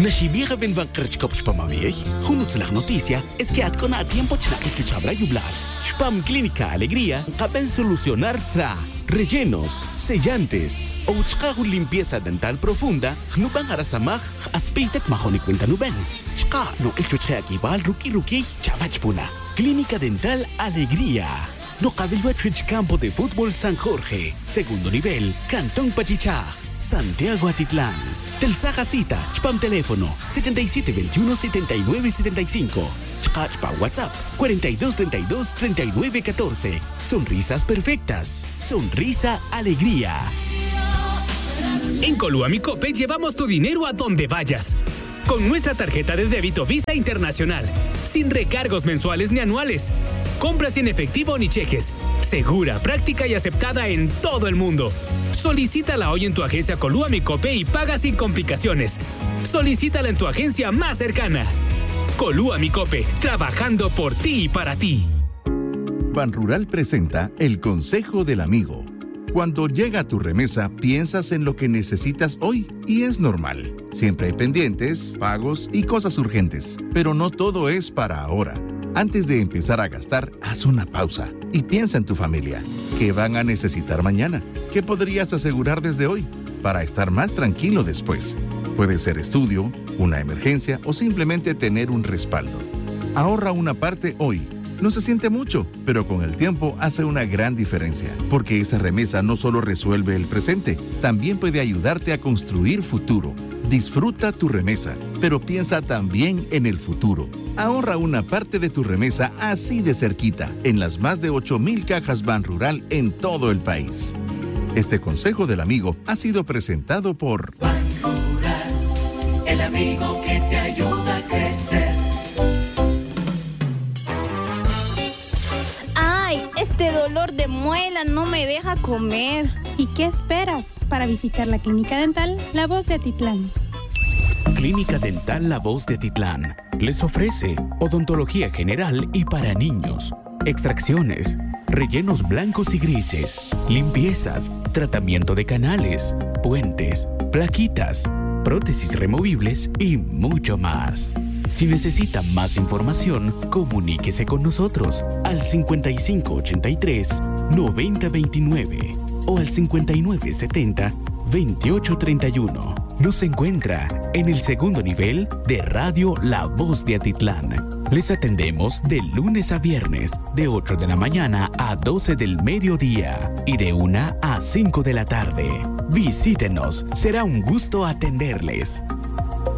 Nashibija ben van krechkop chpamavich, junus la noticia es que atkona a tiempo chna chabra yublar. Chpam Clínica Alegría, caben solucionar tra. Rellenos, sellantes, o chkahu limpieza dental profunda, nuban arasamaj, aspeitek majoni cuenta nuben. Chka, no echuche aquí val ruki, chavachpuna. Clínica Dental Alegría. No cabello Campo de Fútbol San Jorge, segundo nivel, Cantón Pachichaj, Santiago Atitlán. Telsaja cita, chpam teléfono 7721-7975. Chpa WhatsApp 4232-3914. Sonrisas perfectas. Sonrisa Alegría. En Colúa Mi Cope llevamos tu dinero a donde vayas. Con nuestra tarjeta de débito Visa Internacional. Sin recargos mensuales ni anuales. Compras sin efectivo ni cheques. Segura, práctica y aceptada en todo el mundo. Solicítala hoy en tu agencia Colúa Mi Cope y paga sin complicaciones. Solicítala en tu agencia más cercana. Colúa Mi Cope, trabajando por ti y para ti. Banrural presenta el Consejo del Amigo. Cuando llega tu remesa, piensas en lo que necesitas hoy y es normal. Siempre hay pendientes, pagos y cosas urgentes, pero no todo es para ahora. Antes de empezar a gastar, haz una pausa y piensa en tu familia. ¿Qué van a necesitar mañana? ¿Qué podrías asegurar desde hoy para estar más tranquilo después? Puede ser estudio, una emergencia o simplemente tener un respaldo. Ahorra una parte hoy. No se siente mucho, pero con el tiempo hace una gran diferencia, porque esa remesa no solo resuelve el presente, también puede ayudarte a construir futuro. Disfruta tu remesa, pero piensa también en el futuro. Ahorra una parte de tu remesa así de cerquita, en las más de 8,000 cajas Banrural en todo el país. Este Consejo del Amigo ha sido presentado por Banrural, el amigo que te ayuda a crecer. Este dolor de muela no me deja comer. ¿Y qué esperas para visitar la Clínica Dental La Voz de Atitlán? Clínica Dental La Voz de Atitlán les ofrece odontología general y para niños, extracciones, rellenos blancos y grises, limpiezas, tratamiento de canales, puentes, plaquitas, prótesis removibles y mucho más. Si necesita más información, comuníquese con nosotros al 5583-9029 o al 5970-2831. Nos encuentra en el segundo nivel de Radio La Voz de Atitlán. Les atendemos de lunes a viernes, de 8 de la mañana a 12 del mediodía y de 1 a 5 de la tarde. Visítenos, será un gusto atenderles.